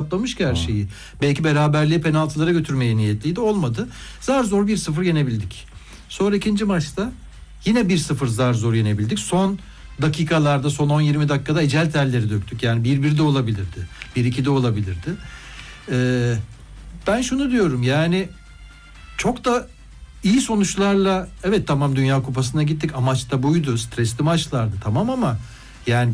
hesaplamış ki her şeyi. Belki beraberliği penaltılara götürmeye niyetliydi. Olmadı. Zar zor 1-0 yenebildik. Sonra ikinci maçta yine 1-0 zar zor yenebildik. Son dakikalarda, son 10-20 dakikada ecel telleri döktük. Yani 1-1 de olabilirdi. 1-2 de olabilirdi. Ben şunu diyorum, yani çok da iyi sonuçlarla, evet tamam, Dünya Kupası'na gittik. Amaç da buydu. Stresli maçlardı. Tamam ama yani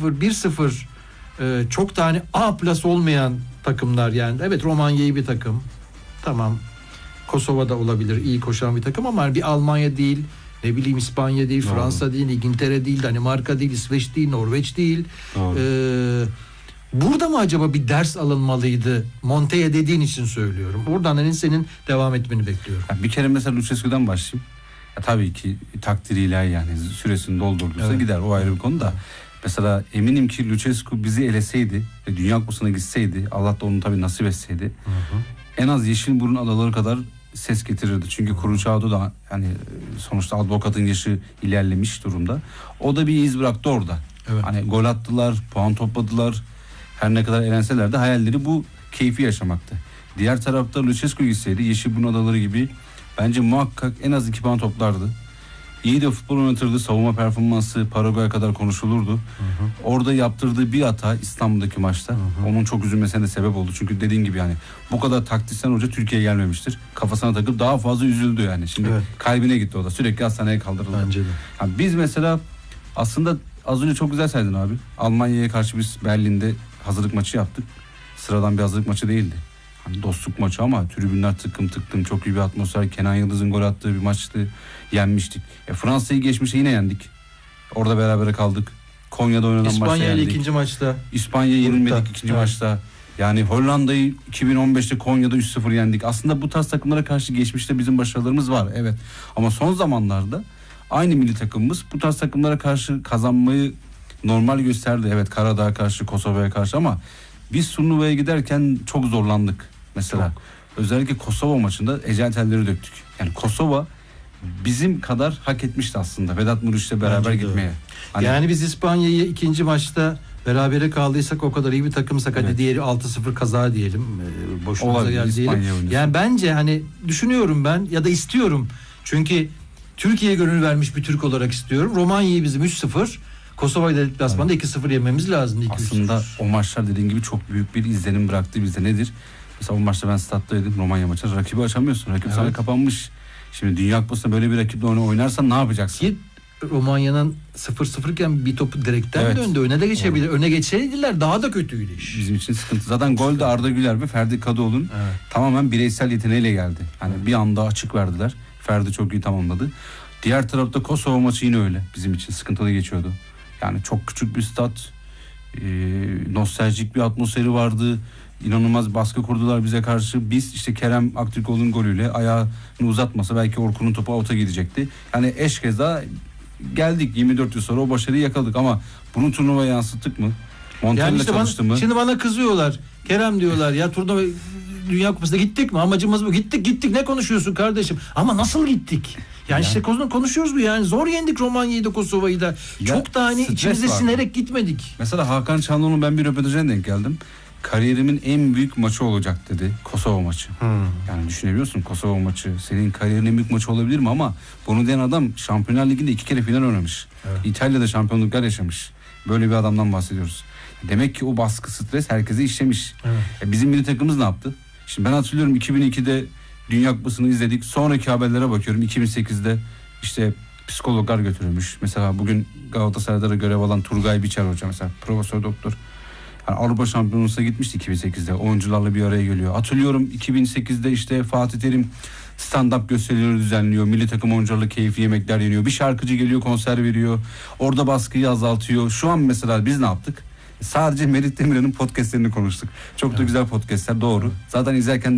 1-0 çok da hani A plus olmayan takımlar, yani evet Romanya iyi bir takım. Tamam. Kosova'da olabilir, iyi koşan bir takım ama bir Almanya değil, ne bileyim İspanya değil, Fransa değil, İngiltere değil, Danimarka değil, İsveç değil, Norveç değil. Burada mı acaba bir ders alınmalıydı? Montella dediğin için söylüyorum. Buradan hani senin devam etmeni bekliyorum. Bir kere mesela Lucescu'dan başlayayım. Tabii ki takdiriyle, yani süresini doldurduysa gider, o ayrı bir konu da. Mesela eminim ki Lucescu bizi eleseydi ve Dünya Kupası'na gitseydi, Allah da onu tabii nasip etseydi, en az Yeşilburun adaları kadar ses getirirdi. Çünkü Kuruçado da yani sonuçta advokatın yaşı ilerlemiş durumda. O da bir iz bıraktı orada. Evet. Hani gol attılar, puan topladılar. Her ne kadar elenseler de hayalleri bu keyfi yaşamaktı. Diğer tarafta Lucescu gitseydi Yeşilburun adaları gibi bence muhakkak en az 2 puan toplardı. İyi de futbol oynatırdı. Savunma performansı Paraguay kadar konuşulurdu. Orada yaptırdığı bir hata İstanbul'daki maçta onun çok üzülmesine de sebep oldu. Çünkü dediğin gibi yani bu kadar taktisyen hoca Türkiye'ye gelmemiştir. Kafasına takıp daha fazla üzüldü yani. Şimdi kalbine gitti o da. Sürekli hastaneye kaldırıldı. Bence de. Yani biz mesela aslında az önce çok güzel saydın abi. Almanya'ya karşı biz Berlin'de hazırlık maçı yaptık. Sıradan bir hazırlık maçı değildi. Hani dostluk maçı ama tribünler tıklım, çok iyi bir atmosfer. Kenan Yıldız'ın gol attığı bir maçtı. Yenmiştik. Fransa'yı geçmişte yine yendik. Orada berabere kaldık. Konya'da oynanan maçta yendik. İspanya ile ikinci maçta. İspanya'ya yenilmedik ikinci maçta. Yani Hollanda'yı 2015'te Konya'da 3-0 yendik. Aslında bu tarz takımlara karşı geçmişte bizim başarılarımız var. Evet. Ama son zamanlarda aynı milli takımımız bu tarz takımlara karşı kazanmayı normal gösterdi. Evet, Karadağ'a karşı, Kosova'ya karşı ama biz turnuvaya giderken çok zorlandık. Mesela özellikle Kosova maçında ecel telleri döktük. Yani Kosova bizim kadar hak etmişti aslında Vedat Muriç'le beraber gitmeye. Hani yani biz İspanya'yı ikinci maçta berabere kaldıysak, o kadar iyi bir takımsak, hadi diğeri 6-0 kaza diyelim. Boşumuza geldi diyelim. Yani bence hani düşünüyorum ben ya da istiyorum. Çünkü Türkiye'ye gönül vermiş bir Türk olarak istiyorum. Romanya'yı bizim 3-0, Kosova'yı da deplasmanda 2-0 yememiz lazım. Aslında o maçlar dediğin gibi çok büyük bir izlenim bıraktı bizde. Nedir? Mesela o maçta ben stat'taydım, Romanya maçı. Rakibi açamıyorsun. Rakip sana kapanmış. Şimdi Dünya Kupası'nda böyle bir rakiple oynarsan ne yapacaksın? Ki Romanya'nın 0-0 iken bir topu direkten döndü. Öne de geçebilir. Öne geçseydiler daha da kötüydü iş. Bizim için sıkıntı. Zaten gol de Arda Güler ve Ferdi Kadıoğlu'nun tamamen bireysel yeteneğiyle geldi. Hani bir anda açık verdiler. Ferdi çok iyi tamamladı. Diğer tarafta Kosova maçı yine öyle. Bizim için sıkıntılı geçiyordu. Yani çok küçük bir stat. Nostaljik bir atmosferi vardı. İnanılmaz baskı kurdular bize karşı. Biz işte Kerem Aktürkoğlu'nun golüyle ayağını uzatmasa belki Orkun'un topu out'a gidecekti. Yani eşkeza geldik 24 yıl sonra o başarıyı yakaladık ama bunu turnuvaya yansıttık mı? Montella işte çalıştı mı? Şimdi bana kızıyorlar. Kerem diyorlar ya, turnuva Dünya Kupası'na gittik mi? Amacımız bu. Gittik. Ne konuşuyorsun kardeşim? Ama nasıl gittik? Yani işte konuşuyoruz bu yani. Zor yendik Romanya'yı da Kosova'yı da. Çok da hani içimize sinerek gitmedik. Mesela Hakan Çalhanoğlu'nun ben bir röportajına denk geldim. Kariyerimin en büyük maçı olacak dedi. Kosova maçı. Yani düşünebiliyorsun, Kosova maçı senin kariyerinin en büyük maçı olabilir mi? Ama bunu diyen adam Şampiyonlar Ligi'nde 2 kere final oynamış. İtalya'da şampiyonluklar yaşamış. Böyle bir adamdan bahsediyoruz. Demek ki o baskı, stres herkese işlemiş. Bizim milli takımımız ne yaptı? Şimdi ben hatırlıyorum 2002'de Dünya Kupası'nı izledik. Sonraki haberlere bakıyorum. 2008'de işte psikologlar götürülmüş. Mesela bugün Galatasaray'da görev alan Turgay Biçer Hoca mesela profesör doktor. Yani Avrupa Şampiyonası'na gitmişti 2008'de. Oyuncularla bir araya geliyor. Hatırlıyorum 2008'de işte Fatih Terim stand-up gösterileri düzenliyor. Milli takım oyuncularla keyifli yemekler yeniyor. Bir şarkıcı geliyor, konser veriyor. Orada baskıyı azaltıyor. Şu an mesela biz ne yaptık? Sadece Merit Demirel'in podcastlerini konuştuk. Çok da güzel podcastler, doğru. Zaten izlerken dedim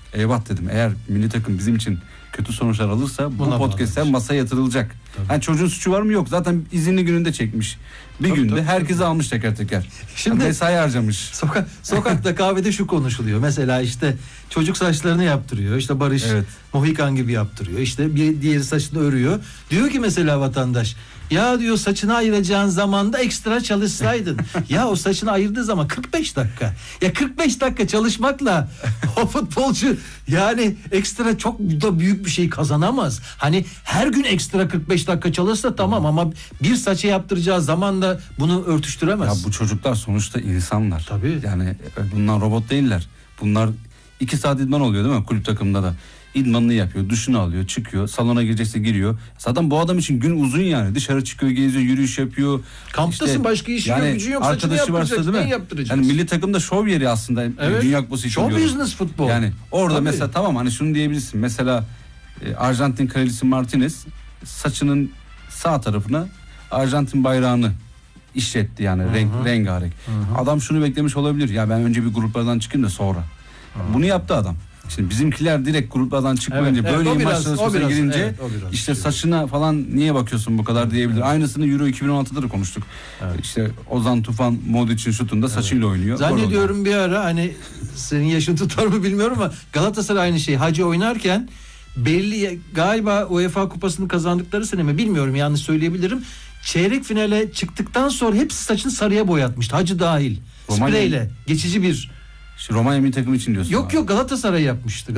eyvah dedim. Eğer milli takım bizim için kötü sonuçlar alırsa bu podcast'ler masaya yatırılacak. Yani çocuğun suçu var mı? Yok. Zaten izinli gününde çekmiş. Bir günde herkesi almış teker teker. Şimdi mesai harcamış. Sokakta kahvede şu konuşuluyor. Mesela işte çocuk saçlarını yaptırıyor. İşte Barış Mohikan gibi yaptırıyor. İşte bir diğeri saçını örüyor. Diyor ki mesela vatandaş, ya diyor saçını ayıracağın zamanda ekstra çalışsaydın. Ya o saçını ayırdığı zaman 45 dakika. Ya 45 dakika çalışmakla o futbolcu yani ekstra çok da büyük bir şey kazanamaz. Hani her gün ekstra 45 dakika çalışsa tamam ama bir saçı yaptıracağı zaman da bunu örtüştüremez. Ya bu çocuklar sonuçta insanlar. Tabii. Yani bunlar robot değiller. Bunlar 2 saat idman oluyor değil mi kulüp takımında da? İdmanını yapıyor, duşunu alıyor, çıkıyor, salona girecekse giriyor. Zaten bu adam için gün uzun yani. Dışarı çıkıyor, geziyor, yürüyüş yapıyor. Kamptasın, işte, başka işin yok, gücün yok. Arkadaşı varsa değil mi? Yani milli takımda şov yeri aslında. Evet. Dünya Kupası için show diyorum. business futbol. Yani orada mesela tamam hani şunu diyebilirsin. Mesela Arjantin kraliçesi Martinez saçının sağ tarafına Arjantin bayrağını işletti yani rengarenk. Adam şunu beklemiş olabilir. Ya ben önce bir gruplardan çıkayım da sonra. Bunu yaptı adam. Şimdi bizimkiler direkt gruplardan çıkmayınca böyle imaj çalışmasına girince işte saçına falan niye bakıyorsun bu kadar diyebilir. Aynısını Euro 2016'da da konuştuk. İşte Ozan Tufan Modric'in şutunda saçıyla oynuyor. Zannediyorum bir ara hani senin yaşın tutar mı bilmiyorum ama Galatasaray aynı şey. Hacı oynarken belli galiba UEFA kupasını kazandıkları sene mi bilmiyorum, yanlış söyleyebilirim. Çeyrek finale çıktıktan sonra hepsi saçını sarıya boyatmıştı. Hacı dahil. Spreyle geçici bir Romanya milli takımı için diyorsun. Yok Galatasaray yapmıştı.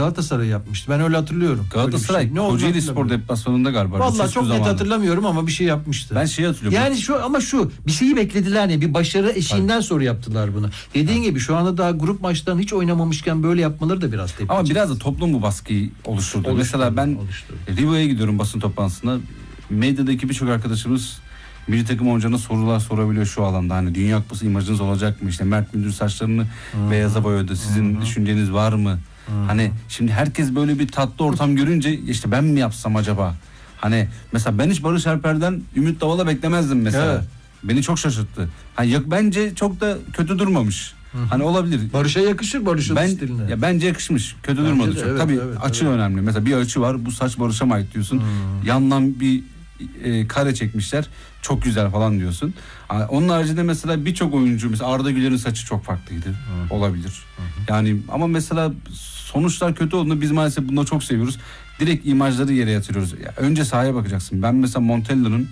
Ben öyle hatırlıyorum. Galatasaray şey. Kocaeli Spor deplasmanında galiba. Vallahi çok net hatırlamıyorum ama bir şey yapmıştı. Ben hatırlıyorum. Yani şu bir şeyi beklediler ya, bir başarı eşiğinden sonra yaptılar bunu. Dediğin gibi şu anda daha grup maçlarını hiç oynamamışken böyle yapmaları da biraz tepki. Ama biraz da toplum bu baskıyı oluşturdu. Mesela ben Rivo'ya gidiyorum basın toplantısına. Medyadaki birçok arkadaşımız milli takım oyuncularına sorular sorabiliyor şu alanda. Hani Dünya Kupası imajınız olacak mı? İşte Mert Müldür saçlarını beyaza boyadı. Sizin düşünceniz var mı? Hani şimdi herkes böyle bir tatlı ortam görünce işte ben mi yapsam acaba? Hani mesela ben hiç Barış Alper'den Ümit Davala beklemezdim mesela. Evet. Beni çok şaşırttı. Hani bence çok da kötü durmamış. Hani olabilir. Barış'a yakışır, Barış'ın stiline. Ya bence yakışmış. Kötü bence durmadı çok. Evet, tabii açı önemli. Mesela bir açı var. Bu saç Barış'a mı ait diyorsun. Yandan bir kare çekmişler. Çok güzel falan diyorsun. Onun haricinde mesela birçok oyuncu, mesela Arda Güler'in saçı çok farklıydı. Olabilir. Yani ama mesela sonuçlar kötü olduğunda biz maalesef bunu çok seviyoruz. Direkt imajları yere yatırıyoruz. Önce sahaya bakacaksın. Ben mesela Montella'nın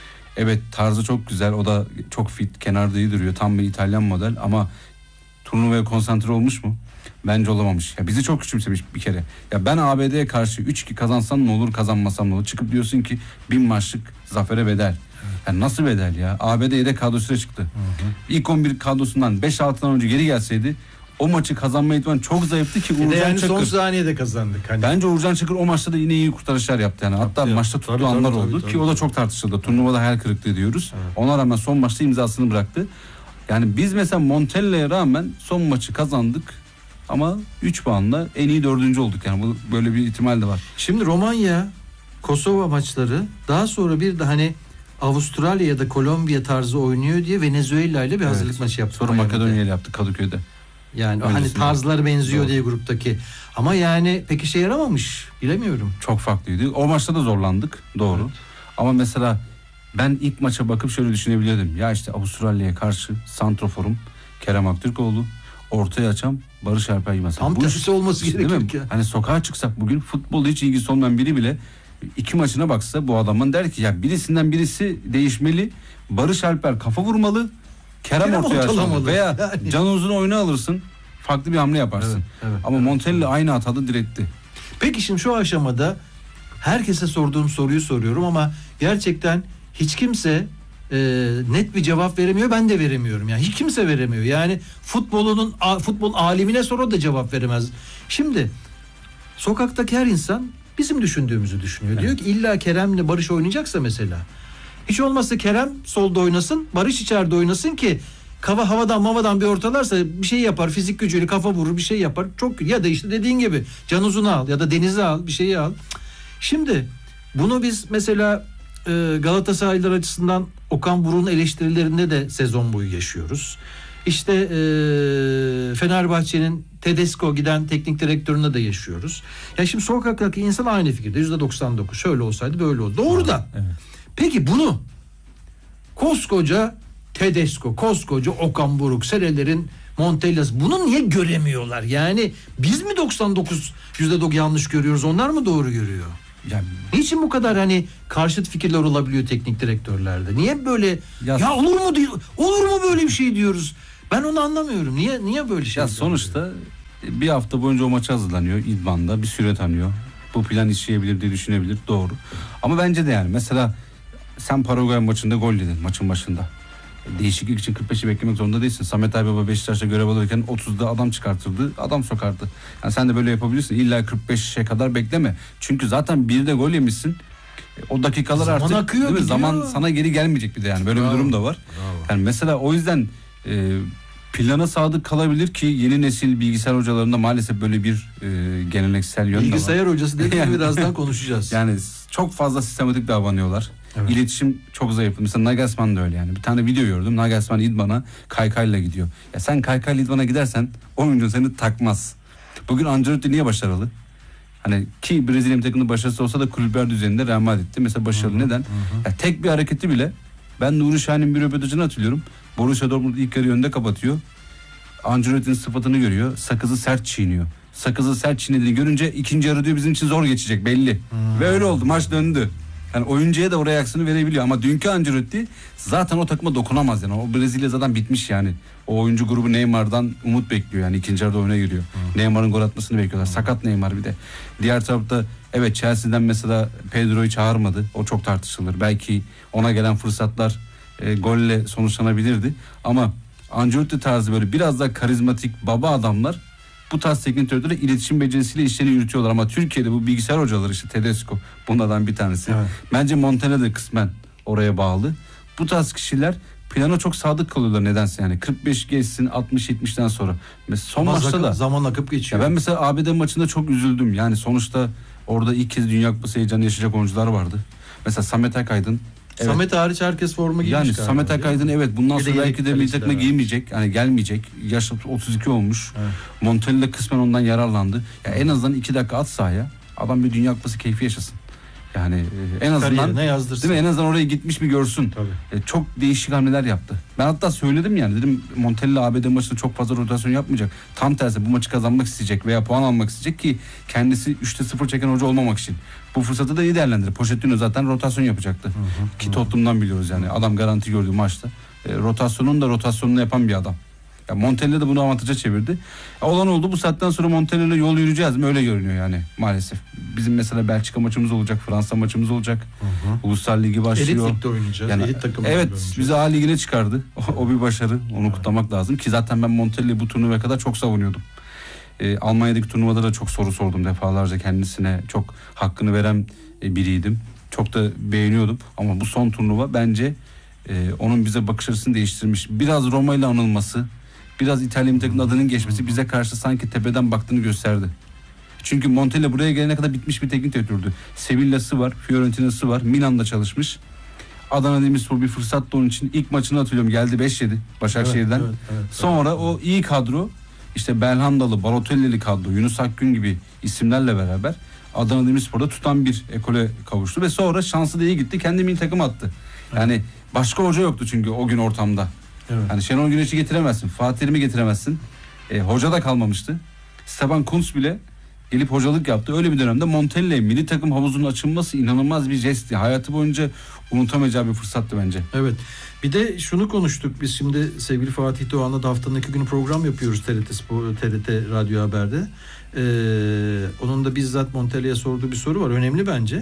tarzı çok güzel. O da çok fit. Kenarda iyi duruyor. Tam bir İtalyan model ama turnuvaya konsantre olmuş mu? Bence olamamış. Ya bizi çok küçümsemiş bir kere. Ya ben ABD'ye karşı 3-2 kazansam ne olur, kazanmasam ne olur? Çıkıp diyorsun ki 1000 maçlık zafere bedel. Yani nasıl bedel ya? ABD yedek kadrosuyla çıktı. İlk 11 kadrosundan 5-6'dan önce geri gelseydi o maçı kazanma ihtimali çok zayıftı ki Uğurcan Çakır. Son saniyede kazandık. Hani. Bence Uğurcan Çakır o maçta da yine iyi kurtarışlar yaptı. Yani hatta maçta tuttuğu anlar oldu ki o da çok tartışıldı. Turnuvada hayal kırıklığı diyoruz. Ona rağmen son maçta imzasını bıraktı. Yani biz mesela Montella'ya rağmen son maçı kazandık. Ama 3 puanla en iyi 4. olduk yani. Bu böyle bir ihtimal de var. Şimdi Romanya, Kosova maçları daha sonra bir de hani Avustralya ya da Kolombiya tarzı oynuyor diye Venezuela ile bir hazırlık maçı yaptı. Sonra Makedonya ile yaptı Kadıköy'de. Yani hani tarzları benziyor diye gruptaki. Ama yani pek işe yaramamış. Bilemiyorum. Çok farklıydı. O maçta da zorlandık. Doğru. Evet. Ama mesela ben ilk maça bakıp şöyle düşünebiliyordum. Ya işte Avustralya'ya karşı santroforum Kerem Aktürkoğlu, ortaya açan Barış Alper Yılmaz. Tam tersi olması gerekir. Hani sokağa çıksak bugün futbolda hiç ilgisi olmayan biri bile 2 maçına baksa bu adamın der ki ya birisinden birisi değişmeli. Barış Alper kafa vurmalı. Kerem ortaya açmalı. Veya yani. Can Uzun'u oyuna alırsın. Farklı bir hamle yaparsın. Ama Montella aynı hatalı diretti. Peki şimdi şu aşamada herkese sorduğum soruyu soruyorum ama gerçekten hiç kimse net bir cevap veremiyor. Ben de veremiyorum. Yani hiç kimse veremiyor. Yani futbol alimine sor, o da cevap veremez. Şimdi sokaktaki her insan bizim düşündüğümüzü düşünüyor. Evet. Diyor ki illa Kerem'le Barış oynayacaksa mesela. Hiç olmazsa Kerem solda oynasın, Barış içeride oynasın ki kafa havadan bir ortalarsa bir şey yapar, fizik gücüyle kafa vurur, bir şey yapar. Çok, ya da işte dediğin gibi Can Uzun'u al ya da Deniz'i al, bir şeyi al. Şimdi bunu biz mesela Galatasaraylılar açısından Okan Buruk'un eleştirilerinde de sezon boyu yaşıyoruz. İşte Fenerbahçe'nin Tedesco giden teknik direktöründe de yaşıyoruz. Ya şimdi sokaktaki insan aynı fikirde. %99 şöyle olsaydı böyle oldu. Doğru da. Evet. Peki bunu koskoca Tedesco, koskoca Okan Buruk, Sereller'in Montella'sı bunu niye göremiyorlar? Yani biz mi %99 yanlış görüyoruz, onlar mı doğru görüyor? Yani niçin bu kadar hani karşıt fikirler olabiliyor teknik direktörlerde? Niye böyle ya olur mu böyle bir şey diyoruz? Ben onu anlamıyorum. Niye böyle şey? Ya sonuçta bir hafta boyunca o maça hazırlanıyor idmanda, bir süre tanıyor. Bu plan işleyebilir diye düşünebilir, doğru. Ama bence de yani mesela sen Paraguay maçında gol yedin maçın başında. Değişiklik için 45'i beklemek zorunda değilsin. Samet Aybaba Beşiktaş'ta görev alırken 30'da adam çıkartırdı, adam sokardı. Yani sen de böyle yapabilirsin. İlla 45'e kadar bekleme. Çünkü zaten bir de gol yemişsin. O dakikalar zaman artık akıyor, değil mi? Zaman sana geri gelmeyecek bir de yani. Böyle bir durum da var. Yani mesela o yüzden plana sadık kalabilir ki yeni nesil bilgisayar hocalarında maalesef böyle bir geleneksel yön de var. Bilgisayar hocası dediğim birazdan konuşacağız. Yani çok fazla sistematik davranıyorlar. Evet. İletişim çok zayıf. Mesela Nagelsmann da öyle yani. Bir tane video gördüm. Nagelsmann idmana kaykayla gidiyor. Ya sen kaykayla idmana gidersen oyuncu seni takmaz. Bugün Ancelotti niye başarılı? Hani ki Brezilya takımında başarısı olsa da kulüpler düzeninde Real Madrid'de mesela başarılı. Neden? Ya tek bir hareketi bile ben Nuri Şahin'in bir röportajını hatırlıyorum. Borussia Dortmund ilk yarı önde kapatıyor. Ancelotti'nin sıfatını görüyor. Sakızı sert çiğniyor. Sakızı sert çiğnediğini görünce ikinci yarı diyor bizim için zor geçecek belli. Ve öyle oldu. Maç döndü. Yani oyuncuya da o reaksiyonu verebiliyor ama dünkü Ancelotti zaten o takıma dokunamaz yani. O Brezilya zaten bitmiş yani. O oyuncu grubu Neymar'dan umut bekliyor yani ikinci yarıda oyuna giriyor. Neymar'ın gol atmasını bekliyorlar. Sakat Neymar bir de. Diğer tarafta evet Chelsea'den mesela Pedro'yu çağırmadı. O çok tartışılır. Belki ona gelen fırsatlar golle sonuçlanabilirdi. Ama Ancelotti tarzı böyle biraz daha karizmatik baba adamlar bu tarz teknik direktörlerle iletişim becerisiyle işlerini yürütüyorlar ama Türkiye'de bu bilgisayar hocaları işte Tedesco bunlardan bir tanesi. Evet. Bence Montella da kısmen oraya bağlı. Bu tarz kişiler plana çok sadık kalıyorlar nedense yani 45 geçsin 60-70'den sonra. Mesela son maçta da zaman akıp geçiyor. Ben mesela ABD maçında çok üzüldüm. Yani sonuçta orada ilk kez Dünya Kupası heyecanı yaşayacak oyuncular vardı. Mesela Samet Akaydın. Evet. Samet hariç herkes forma giymiş. Yani Samet Akaydın evet bundan sonra belki de milli takıma giymeyecek. Yani gelmeyecek. Yaş 32 olmuş. Evet. Montella kısmen ondan yararlandı. Ya en azından 2 dakika at sahaya. Adam bir Dünya Kupası keyfi yaşasın. Yani en azından değil mi? En azından oraya gitmiş bir görsün. Çok değişik hamleler yaptı. Ben hatta söyledim yani dedim Montella ABD maçında çok fazla rotasyon yapmayacak. Tam tersi bu maçı kazanmak isteyecek veya puan almak isteyecek ki kendisi 3'te 0 çeken hoca olmamak için. Bu fırsatı da iyi değerlendirir. Pochettino zaten rotasyon yapacaktı. Ki Tottenham'dan biliyoruz yani. Adam garanti gördüğü maçta. Rotasyonunu yapan bir adam. Ya Montella da bunu avantaja çevirdi. Olan oldu, bu saatten sonra Montella ile yol yürüyeceğiz mi? Öyle görünüyor yani maalesef. Bizim mesela Belçika maçımız olacak, Fransa maçımız olacak. Uluslar Ligi başlıyor. Elit ligde oynayacağız. Yani, elit takımda evet, bizi A Ligi'ne çıkardı. O bir başarı. Onu kutlamak lazım ki zaten ben Montella'yı bu turnuvaya kadar çok savunuyordum. Almanya'daki turnuvada da çok soru sordum defalarca, kendisine çok hakkını veren biriydim. Çok da beğeniyordum ama bu son turnuva bence onun bize bakış açısını değiştirmiş. Biraz Roma ile anılması, biraz İtalya milli takımının adının geçmesi bize karşı sanki tepeden baktığını gösterdi. Çünkü Montella buraya gelene kadar bitmiş bir teknik direktördü. Sevilla'sı var, Fiorentina'sı var, Milan'da çalışmış. Adana Demirspor bir fırsattı onun için. İlk maçını hatırlıyorum, geldi 5-7 Başakşehir'den. Evet. Sonra o iyi kadro, işte Belhandalı, Balotelli'li kadro, Yunus Akgün gibi isimlerle beraber Adana Demirspor'da tutan bir ekole kavuştu ve sonra şansı da iyi gitti. Kendi milli takım attı. Yani başka hoca yoktu çünkü o gün ortamda. Evet. Yani Şenol Güneş'i getiremezsin, Fatih Terim'i getiremezsin. Hoca da kalmamıştı. Stefan Kuntz bile gelip hocalık yaptı. Öyle bir dönemde Montella milli takım havuzunun açılması inanılmaz bir jestti. Hayatı boyunca unutamayacağı bir fırsattı bence. Evet. Bir de şunu konuştuk biz şimdi sevgili Fatih Doğan'la da haftanın 2 günü program yapıyoruz TRT Radyo Haber'de. Onun da bizzat Montella'ya sorduğu bir soru var. Önemli bence.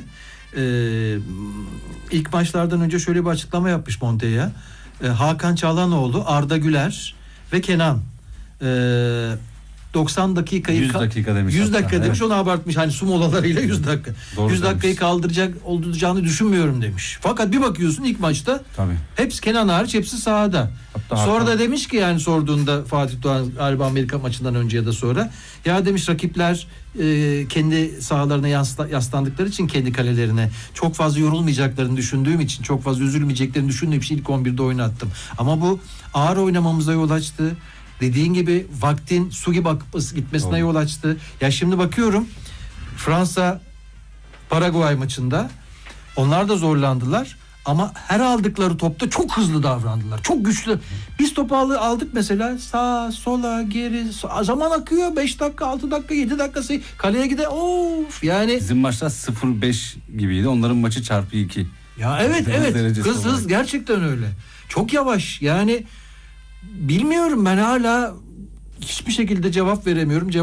İlk maçlardan önce şöyle bir açıklama yapmış Montella. Hakan Çalhanoğlu, Arda Güler ve Kenan 90 dakikayı 100 dakika demiş. 100 dakika hatta, demiş, onu abartmış. Hani su molalarıyla 100 dakika. Doğru 100 dakikayı demiş. olacağını düşünmüyorum demiş. Fakat bir bakıyorsun ilk maçta Tabii. hepsi, Kenan hariç hepsi sahada. Sonra da demiş ki, yani sorduğunda Fatih Doğan galiba Amerika maçından önce ya da sonra, ya demiş rakipler kendi sahalarına yaslandıkları için, kendi kalelerine çok fazla yorulmayacaklarını düşündüğüm için, çok fazla üzülmeyeceklerini düşündüğüm için ilk 11'de oynattım. Ama bu ağır oynamamıza yol açtı. Dediğin gibi vaktin su gibi akıp gitmesine yol açtı. Ya şimdi bakıyorum Fransa Paraguay maçında onlar da zorlandılar. Ama her aldıkları topta çok hızlı davrandılar. Çok güçlü. Biz topu aldık mesela, sağa, sola, geri. Zaman akıyor. 5 dakika, 6 dakika, 7 dakika kaleye gide. Of yani. Bizim maçlar 0-5 gibiydi. Onların maçı çarpı 2. Ya evet. Hız gerçekten öyle. Çok yavaş. Yani bilmiyorum, ben hala hiçbir şekilde cevap veremiyorum.